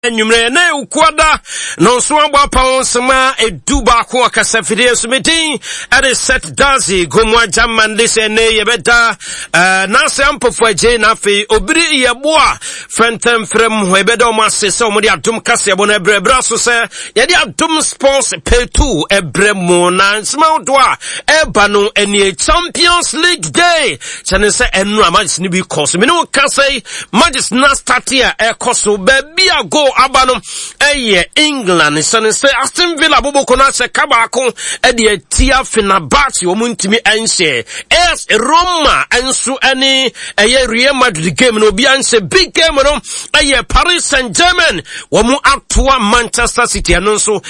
Enyumre na ukwada no so agba pawonsema eduba ko akasafide so metin ade set dazi gomwa jamman de se ne yebeda na se ampofo aje na fe obiri yeboa frentem frem ho ebeda o masese o mo de adom kase ebo na ebrebra so se ye de adom sports P2 ebremu na nsema do a eba no eni Champions League day chane se enu amagis ni bi course me no kase magis na start here e course ba bia go abano England sane se Aston Villa boboko na se kabako de tia Fenerbahce o muntimi ense es Roma enso ani Real Madrid game no bi anse big game no Paris Saint-Germain wo mu atoa Manchester City no so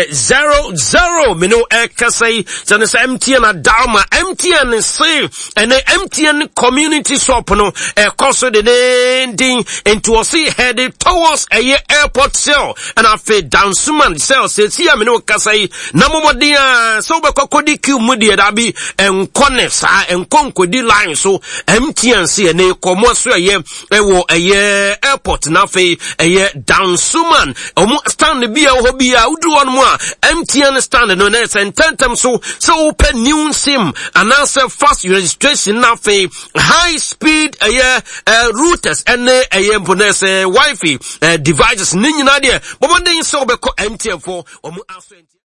0-0 me no kasai sane se MTN adama MTN se ene MTN community shop no course de din into o see headed towards airport sale and afi Dansuman sale says here me no kasai na momodia so be kokodi ki mudie da bi enkone sa enkonkodi line so MTN se ne komo so wo airport na afi Dansuman omo stand bia ho bia udu won mo MTN stand no na sententem so open new sim and answer fast registration na afi high speed routers and bonus Wi-Fi devices ninyina de bomodin so be ko MTN for omu aso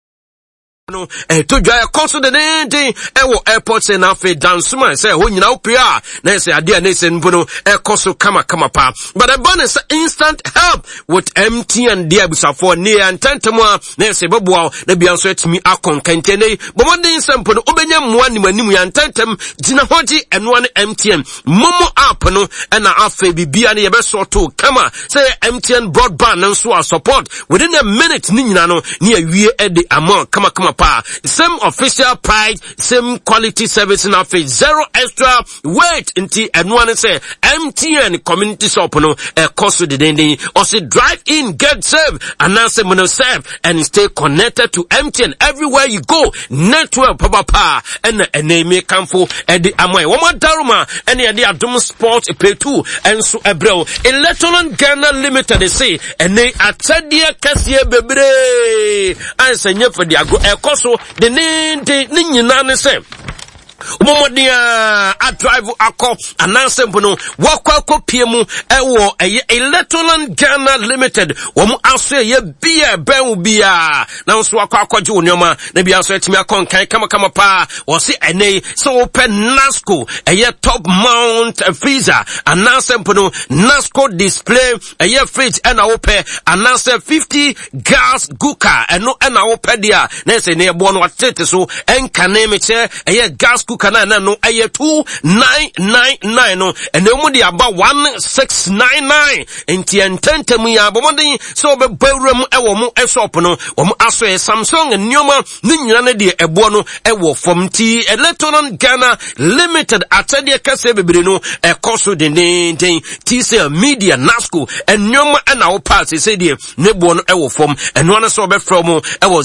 no to dwa course de den wo airport say na fe Dansuman say ho nyina opia na say ade na say mpo no course kama pa but the bonus instant help with MTN dia busafo ne antentemo na say beboa na bia so atimi akonkante ne bomodin say mpo no obenya moa ni manimu ya antentem gina hoji eno ne MTN momo app no na afa bibia ne yebe so to kama say MTN broadband and so support within a minute ni nyina no ne awie e de amount kama same official price, same quality service in our face, zero extra weight into anyone say MTN community shop no cost the dending or say drive in, get served, and now say mono serve and stay connected to MTN everywhere you go. Network papa and name come for the amount. One more daruma and the Adom Sport P2 and so ebro Electoral Ghana Limited they say and they atadia kasie bebre and say for the agro koso de nyina ne se umomodia a drive akọ anansempo no wakọ piemu ewo Electoral Ghana Limited wo mu aso ye bia ben bia na nso akọ je onioma na bia so etimi akọ kan kama pa wo se ene so open Nasco top mount freezer anansempo no Nasco display fridge and open ananse 50 gas cooker eno na open dia na se ne ebo no atete so enka na meche gas cooker na no 2999 no and no de aba 1699 enti ententem ya bomodin so be bawram ewo mu shop no wo mu aso Samsung nyoma ni nyina na de ebo no ewo from ti Electoral Ghana Limited atade kase bebre no ekoso den ti say media Nasco nyoma na wo pass say de nebo no ewo from eno na so be from ewo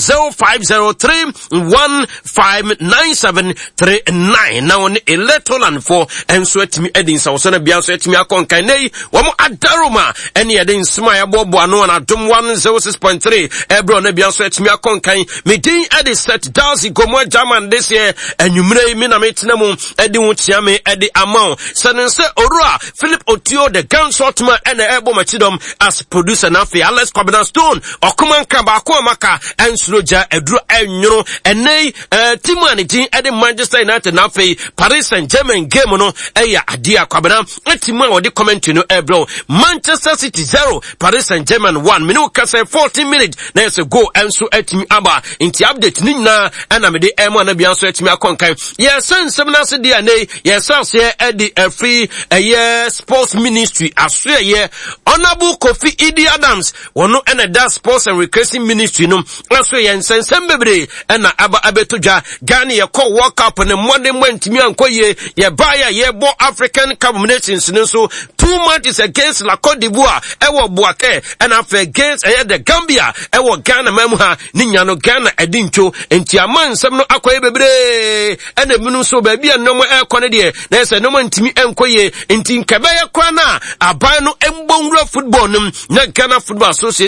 0503159739 now on Electoral for and so etimi edin sa so na bia so etimi akonkan nei wo mo adaroma ene edin smaya bobo ano na dom 106.3 ebro na bia so etimi akonkan medin edi set dazi gomo German this year enumre mi na metina mu edi wutia me edi amount sense orua Philip Otio the gunshot man ene ebo machidom as producer na fe Alex Kwabena Stone okuman ka ba ko amaka ensroja eduru enwuro ene timani din edi Manchester United na fe Paris Saint-Germain game no adia Kwabena etimu a wodi comment no bro Manchester City 0 Paris Saint-Germain 1 me no ka say 14 minutes na yes go enso etimi aba inti update ni na na me de emo na bia so etimi akonkan yes nsem na se dia nei yes say edi free sports ministry aso honorable Kofi Idi Adams wono na da sports and recreation ministry no aso nsem bebre na aba abetodwa Ghana ye call World Cup ne modern man ntimi ankoye ye ba ye bo African Cup of Nations so 2 matches against La Côte d'Ivoire ewo Boake and after against the Gambia ewo Ghana mamuha ni nyano Ghana edincho enti amansam no akoye bebre ene binu so ba bia no mo ekone de na se no ntimi enkoye enti nkebe ye kwa na aban no embonwura football num na Ghana Football Association